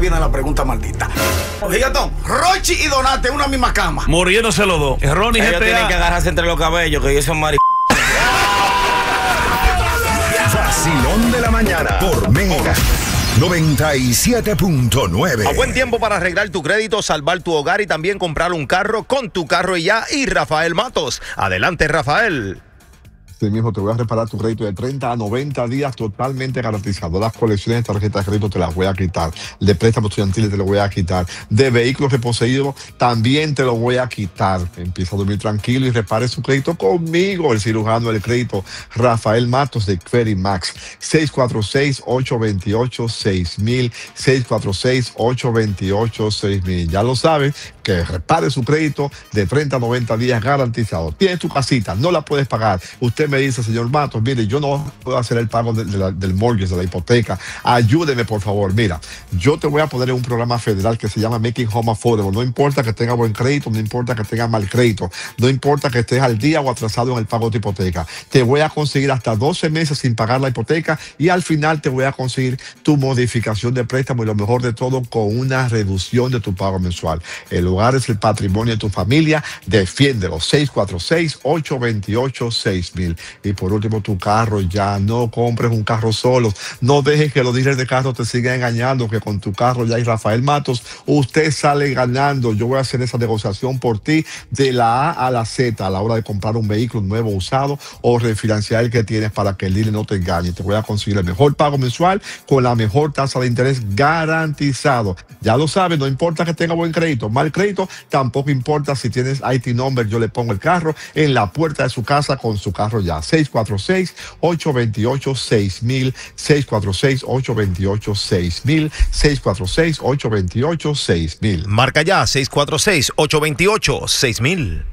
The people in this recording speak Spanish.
viene la pregunta maldita. Gigatón, Rochi y Donate, una misma cama. Muriéndose los dos. Ronnie Ellos GTA. tienen que agarrarse entre los cabellos, que ellos son Vacilón de la mañana por Mega 97.9. A buen tiempo para arreglar tu crédito, salvar tu hogar y también comprar un carro con Tu Carro y Ya y Rafael Matos. Adelante, Rafael. Sí mismo, te voy a reparar tu crédito de 30 a 90 días totalmente garantizado. Las colecciones de tarjetas de crédito te las voy a quitar. De préstamos estudiantiles te lo voy a quitar. De vehículos reposeídos también te lo voy a quitar. Empieza a dormir tranquilo y repare su crédito conmigo, el cirujano del crédito, Rafael Matos de Credit Max. 646-828-6000. 646-828-6000. Ya lo sabes, que repare su crédito de 30 a 90 días garantizado. Tienes tu casita, no la puedes pagar. Usted me dice, señor Matos, mire, yo no puedo hacer el pago del mortgage, de la hipoteca. Ayúdeme, por favor. Mira, yo te voy a poner en un programa federal que se llama Making Home Affordable. No importa que tenga buen crédito, no importa que tenga mal crédito, no importa que estés al día o atrasado en el pago de tu hipoteca. Te voy a conseguir hasta 12 meses sin pagar la hipoteca y al final te voy a conseguir tu modificación de préstamo y lo mejor de todo, con una reducción de tu pago mensual. El hogar es el patrimonio de tu familia. Defiéndelo. 646-828-6000. Y por último, tu carro. Ya no compres un carro solo. No dejes que los dealers de carro te sigan engañando, que con Tu Carro Ya y Rafael Matos usted sale ganando. Yo voy a hacer esa negociación por ti de la A a la Z a la hora de comprar un vehículo nuevo, usado o refinanciar el que tienes, para que el dealer no te engañe. Te voy a conseguir el mejor pago mensual con la mejor tasa de interés garantizado. Ya lo sabes, no importa que tenga buen crédito, mal crédito, tampoco importa si tienes IT number. Yo le pongo el carro en la puerta de su casa con su carro ya. 646-828-6000. 646-828-6000. 646-828-6000. Marca ya 646-828-6000.